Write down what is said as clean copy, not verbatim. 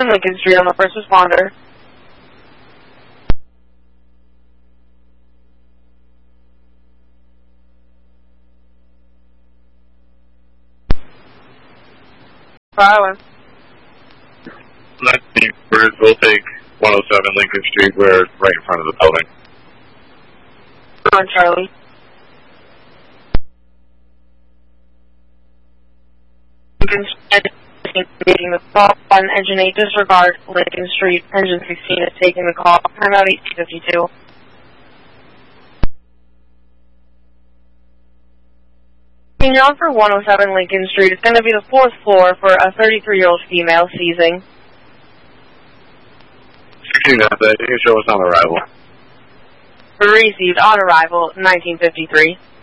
Lincoln Street, I'm a first responder. Iowa. 19 Birds, we'll take 107 Lincoln Street. We're right in front of the building. On Charlie. Lincoln Street, making the call on engine 8, disregard Lincoln Street. Engine 16 is taking the call. I'm out 1852. You're on for 107 Lincoln Street. It's going to be the 4th floor for a 33-year-old female seizing. 16 you can show us on arrival. Received on arrival, 1953.